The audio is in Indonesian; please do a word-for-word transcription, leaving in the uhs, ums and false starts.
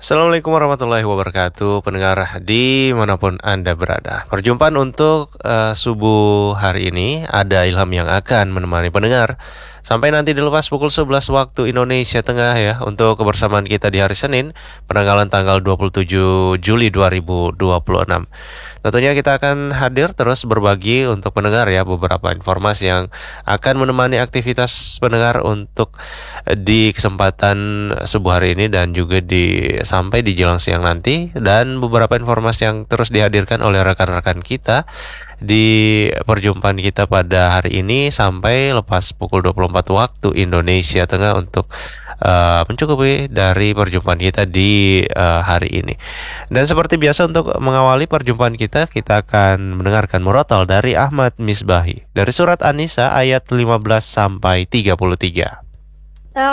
Assalamualaikum warahmatullahi wabarakatuh, pendengar dimanapun Anda berada. Perjumpaan untuk uh, subuh hari ini, ada Ilham yang akan menemani pendengar sampai nanti dilepas pukul sebelas waktu Indonesia Tengah ya, untuk kebersamaan kita di hari Senin, penanggalan tanggal dua puluh tujuh Juli dua ribu dua puluh enam. Tentunya kita akan hadir terus berbagi untuk pendengar ya, beberapa informasi yang akan menemani aktivitas pendengar untuk di kesempatan subuh hari ini dan juga di sampai di jelang siang nanti, dan beberapa informasi yang terus dihadirkan oleh rekan-rekan kita di perjumpaan kita pada hari ini sampai lepas pukul dua puluh empat waktu Indonesia Tengah untuk uh, mencukupi dari perjumpaan kita di uh, hari ini. Dan seperti biasa untuk mengawali perjumpaan kita, kita akan mendengarkan murotal dari Ahmad Misbahi dari surat An-Nisa ayat lima belas sampai tiga puluh tiga.